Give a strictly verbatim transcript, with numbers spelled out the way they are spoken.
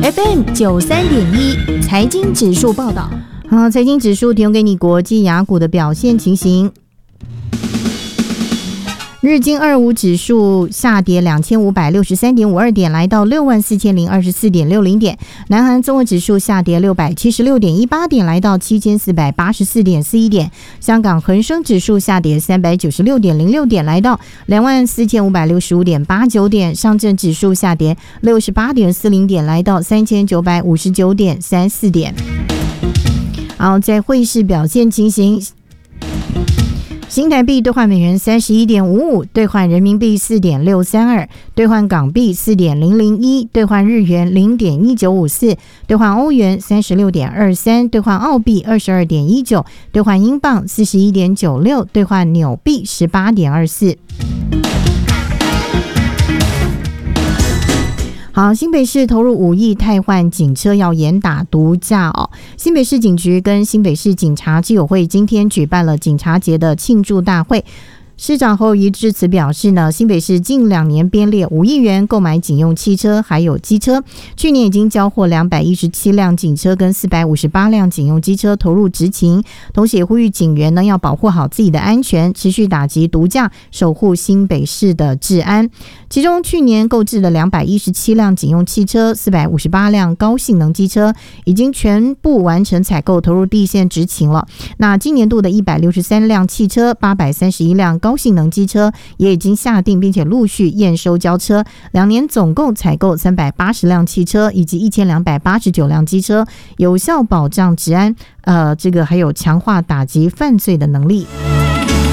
F M 九三点一财经指数报道。 好，财经指数提供给你国际雅股的表现情形。日经二五指数下跌两千五百六十三点五二点，来到六万四千零二十四点六零点。南韩综合指数下跌六百七十六点一八点，来到七千四百八十四点四一点。香港恒生指数下跌三百九十六点零六点，来到两万四千五百六十五点八九点。上证指数下跌六十八点四零点，来到三千九百五十九点三四点。好，在汇市表现情形。新台币兑换美元三十一点五五，兑换人民币四点六三二，兑换港币四点零零一，兑换日元零点一九五四，兑换欧元三十六点二三，兑换澳币二十二点一九，兑换英镑四十一点九六，兑换纽币十八点二四。好，新北市投入五亿汰换警车，要严打毒驾哦。新北市警局跟新北市警察基友会今天举办了警察节的庆祝大会。市长侯友宜致辞表示呢，新北市近两年编列五亿元购买警用汽车还有机车，去年已经交货两百一十七辆警车跟四百五十八辆警用机车投入执勤，同时也呼吁警员呢要保护好自己的安全，持续打击毒驾，守护新北市的治安。其中去年购置的两百一十七辆警用汽车、四百五十八辆高性能机车已经全部完成采购，投入第一线执勤了。那今年度的一百六十三辆汽车、八百三十一辆高性能机车也已经下定，并且陆续验收交车。两年总共采购三百八十辆汽车以及一千两百八十九辆机车，有效保障治安，呃，这个还有强化打击犯罪的能力。